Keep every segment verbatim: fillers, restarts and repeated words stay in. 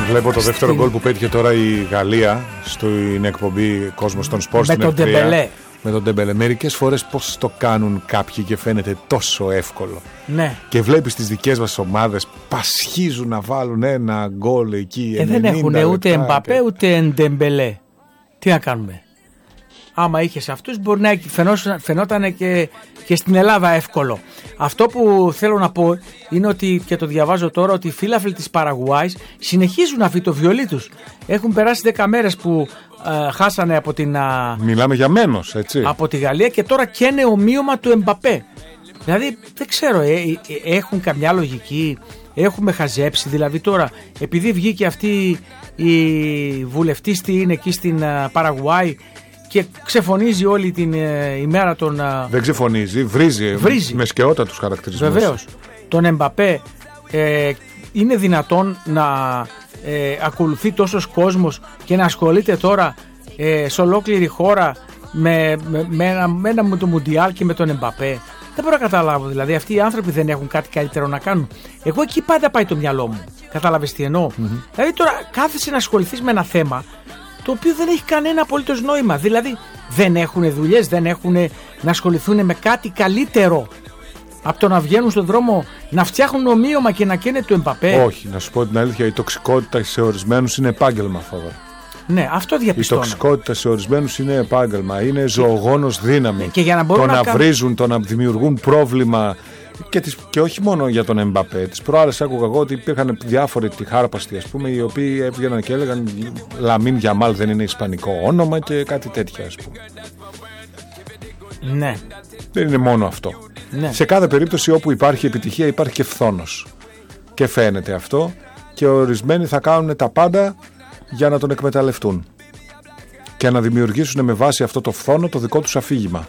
Βλέπω το δεύτερο γκολ που πέτυχε τώρα η Γαλλία στην εκπομπή Κόσμος των Σπορ με τον Ντεμπελέ. Με τον Ντεμπελέ. Μερικές φορές πώς το κάνουν κάποιοι και φαίνεται τόσο εύκολο. Ναι. Και βλέπεις τις δικές μας ομάδες πασχίζουν να βάλουν ένα γκολ εκεί. Ε, δεν έχουν ούτε Εμπαπέ και... ούτε Ντεμπελέ. Τι να κάνουμε. Άμα είχες αυτούς μπορεί να φαινόταν και, και στην Ελλάδα εύκολο. Αυτό που θέλω να πω είναι ότι, και το διαβάζω τώρα, ότι οι φύλαφλοι της Παραγουάης συνεχίζουν να φυτοβιολί τους. Έχουν περάσει δέκα μέρες που ε, χάσανε από την... Α, μιλάμε για μένος, έτσι. Από τη Γαλλία και τώρα καίνε ομοίωμα του Εμπαπέ. Δηλαδή δεν ξέρω, ε, ε, έχουν καμιά λογική, έχουμε χαζέψει. Δηλαδή τώρα επειδή βγήκε αυτή η βουλευτής τι είναι εκεί στην α, Παραγουάη και ξεφωνίζει όλη την ε, ημέρα τον... Ε, δεν ξεφωνίζει, βρίζει, βρίζει. Με σκαιότα τους χαρακτηρισμούς. Βεβαίως. Τον Εμπαπέ ε, είναι δυνατόν να ε, ακολουθεί τόσος κόσμος και να ασχολείται τώρα ε, σε ολόκληρη χώρα με, με, με, ένα, με ένα με το Μουντιάλ και με τον Εμπαπέ. Δεν μπορώ να καταλάβω. Δηλαδή αυτοί οι άνθρωποι δεν έχουν κάτι καλύτερο να κάνουν. Εγώ εκεί πάντα πάει το μυαλό μου. Κατάλαβες τι εννοώ. Mm-hmm. Δηλαδή τώρα κάθεσαι να ασχοληθείς με ένα θέμα το οποίο δεν έχει κανένα απολύτως νόημα. Δηλαδή δεν έχουν δουλειές, δεν έχουν να ασχοληθούν με κάτι καλύτερο από το να βγαίνουν στον δρόμο να φτιάχνουν ομοίωμα και να καίνε του Εμπαπέ. Όχι, να σου πω την αλήθεια, η τοξικότητα σε ορισμένους είναι επάγγελμα, Θόδωρα. Ναι, αυτό διαπιστώνω. Η τοξικότητα σε ορισμένους είναι επάγγελμα, είναι ζωογόνος δύναμη. Και για να μπορούν το να, να κάνουν... βρίζουν, το να δημιουργούν πρόβλημα. Και, τις, και όχι μόνο για τον Εμπαπέ. Τις προάλλες άκουγα εγώ ότι υπήρχαν διάφοροι τυχάρπαστοι, ας πούμε, οι οποίοι έβγαιναν και έλεγαν Λαμίν Γιαμάλ δεν είναι ισπανικό όνομα και κάτι τέτοια, ας πούμε. Ναι. Δεν είναι μόνο αυτό. Ναι. Σε κάθε περίπτωση όπου υπάρχει επιτυχία υπάρχει και φθόνος. Και φαίνεται αυτό. Και ορισμένοι θα κάνουν τα πάντα για να τον εκμεταλλευτούν. Και να δημιουργήσουν με βάση αυτό το φθόνο το δικό τους αφήγημα.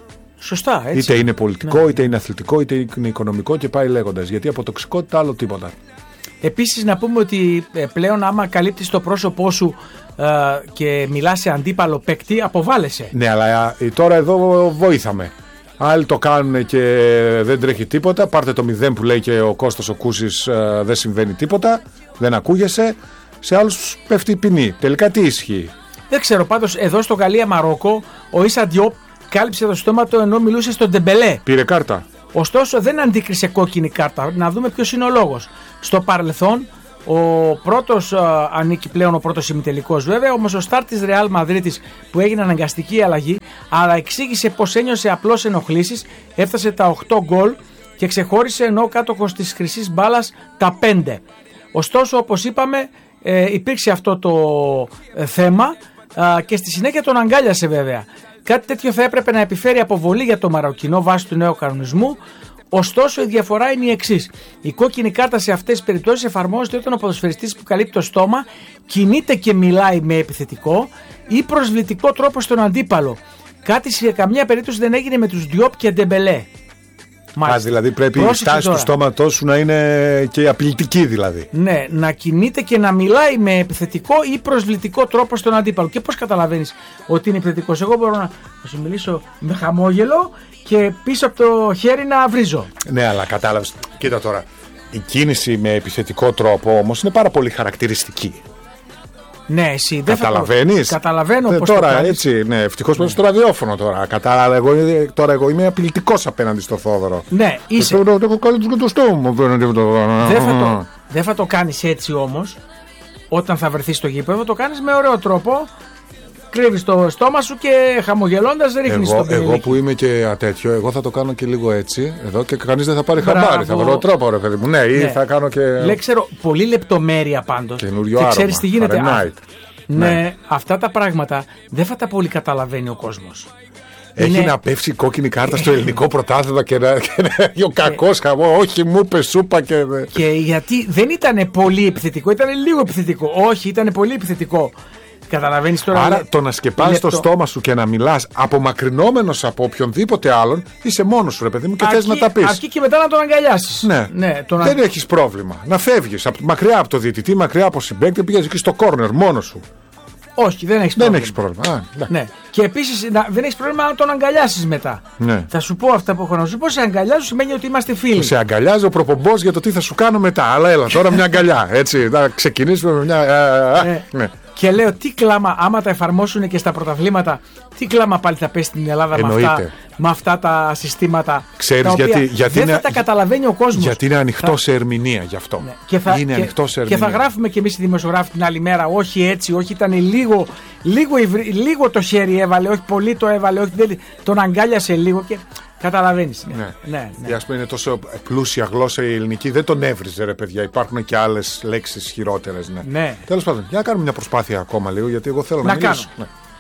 Σωστά, έτσι. Είτε είναι πολιτικό, ναι. είτε είναι αθλητικό, είτε είναι οικονομικό και πάει λέγοντας. Γιατί από τοξικότητα άλλο τίποτα. Επίσης να πούμε ότι πλέον άμα καλύπτεις το πρόσωπό σου ε, και μιλάς σε αντίπαλο παίκτη, αποβάλλεσαι. Ναι, αλλά τώρα εδώ βοήθαμε. Άλλοι το κάνουν και δεν τρέχει τίποτα. Πάρτε το μηδέν που λέει και ο Κώστας ο Κούσης, ε, δεν συμβαίνει τίποτα. Δεν ακούγεσαι. Σε άλλους πέφτει η ποινή. Τελικά τι ισχύει? Δεν ξέρω, πάντως εδώ στο Γαλλία-Μαρόκο ο Ίσα Διόπ κάλυψε το στόμα του ενώ μιλούσε στον Ντεμπελέ. Πήρε κάρτα. Ωστόσο δεν αντίκρισε κόκκινη κάρτα. Να δούμε ποιος είναι ο λόγος. Στο παρελθόν ο πρώτος, α, ανήκει πλέον ο πρώτος ημιτελικός βέβαια, όμως ο στάρ της Ρεάλ Μαδρίτης που έγινε αναγκαστική αλλαγή, αλλά εξήγησε πως ένιωσε απλώς ενοχλήσεις, έφτασε τα οκτώ γκολ και ξεχώρισε ενώ ο κάτοχος της χρυσής μπάλας τα πέντε. Ωστόσο όπως είπαμε ε, υπήρξε αυτό το ε, θέμα α, και στη συνέχεια τον αγκάλιασε βέβαια. Κάτι τέτοιο θα έπρεπε να επιφέρει αποβολή για το Μαροκινό βάσει του νέου κανονισμού. Ωστόσο, η διαφορά είναι η εξής. Η κόκκινη κάρτα σε αυτές τις περιπτώσεις εφαρμόζεται όταν ο ποδοσφαιριστής που καλύπτει το στόμα κινείται και μιλάει με επιθετικό ή προσβλητικό τρόπο στον αντίπαλο. Κάτι σε καμιά περίπτωση δεν έγινε με τους Διόπ και Ντεμπελέ. Α, δηλαδή πρέπει Πρόσεξε η στάση τώρα. του στόματός σου να είναι και απειλητική δηλαδή. Ναι, να κινείται και να μιλάει με επιθετικό ή προσβλητικό τρόπο στον αντίπαλο. Και πώς καταλαβαίνεις ότι είναι επιθετικός? Εγώ μπορώ να, να σου μιλήσω με χαμόγελο και πίσω από το χέρι να βρίζω. Ναι, αλλά κατάλαβες. Κοίτα τώρα, η κίνηση με επιθετικό τρόπο όμως είναι πάρα πολύ χαρακτηριστική. Ναι, εσύ δεν καταλαβαίνεις. Θα... Καταλαβαίνω ε, πώς τώρα, το κάνεις. Έτσι, ναι, ευτυχώς ναι. στο ραδιόφωνο τώρα. Κατάλαβα, εγώ, τώρα εγώ είμαι απειλητικός απέναντι στο Θόδωρο. Ναι, είσαι. Το έχω κάνει και το στόμα απέναντι. Δεν θα το, δεν θα το κάνεις έτσι όμως. Όταν θα βρεθείς στο γήπεδο, θα το κάνεις με ωραίο τρόπο. Κρύβεις το στόμα σου και χαμογελώντας ρίχνεις το πυρηνίκι. Εγώ που είμαι και ατέτοιο, εγώ θα το κάνω και λίγο έτσι εδώ και κανείς δεν θα πάρει Μπράβο. χαμπάρι. Θα βρω τρόπο, ρε παιδί μου. Ναι, ή ναι. θα κάνω και. Λέει, ξέρω, πολύ λεπτομέρεια πάντως. Καινούριο και άρωμα. Ξέρεις τι γίνεται. Α, ναι, ναι, αυτά τα πράγματα δεν θα τα πολύ καταλαβαίνει ο κόσμος. Έχει είναι... να πέφτει η κόκκινη κάρτα στο ελληνικό πρωτάθλημα και να είναι ο κακός χαμό. Όχι, μου είπε σούπα και. Και γιατί δεν ήταν πολύ επιθετικό, ήταν λίγο επιθετικό. Όχι, ήταν πολύ επιθετικό. Καταλαβαίνεις τώρα. Άρα λε... το να σκεπάζεις το στόμα σου και να μιλάς απομακρυνόμενος από οποιονδήποτε άλλον, είσαι μόνος σου, ρε παιδί μου, και θες να τα πεις. Αρκεί και μετά να τον αγκαλιάσεις. Ναι, ναι τον δεν α... έχεις πρόβλημα. Να φεύγεις μακριά από το διαιτητή, μακριά από συμπαίκτη, πήγες εκεί στο κόρνερ μόνος σου. Όχι, δεν έχει Δεν πρόβλημα. έχει πρόβλημα. Α, ναι. Ναι. Και επίσης δεν έχει πρόβλημα να τον αγκαλιάσεις μετά. Ναι. Θα σου πω αυτά που έχω να σου πω. Σε αγκαλιάζω σημαίνει ότι είμαστε φίλοι. Σε αγκαλιάζει ο προπομπός για το τι θα σου κάνω μετά. Αλλά έλα τώρα μια αγκαλιά. Έτσι, θα ξεκινήσουμε με μια. Ναι. Ναι. Και λέω τι κλάμα, άμα τα εφαρμόσουν και στα πρωταθλήματα, τι κλάμα πάλι θα πέσει στην Ελλάδα με αυτά, με αυτά τα συστήματα. Ξέρεις τα οποία γιατί, γιατί δεν είναι, θα τα καταλαβαίνει ο κόσμος. Γιατί είναι ανοιχτό θα... σε ερμηνεία γι' αυτό. Ναι. Και θα, είναι και, ανοιχτό σε ερμηνεία. Και θα γράφουμε κι εμείς οι δημοσιογράφοι την άλλη μέρα, όχι έτσι, όχι ήταν λίγο, λίγο, λίγο το χέρι έβαλε, όχι πολύ το έβαλε, όχι δεν, τον αγκάλιασε λίγο και. Καταλαβαίνεις. Ναι. Ναι. Ναι, ναι. Και ας πούμε είναι τόσο πλούσια γλώσσα η ελληνική, δεν τον έβριζε ρε παιδιά. Υπάρχουν και άλλες λέξεις χειρότερες. Ναι. Ναι. Τέλος πάντων, για να κάνουμε μια προσπάθεια ακόμα λίγο, γιατί εγώ θέλω να, να μιλήσω. κάνω. Ναι.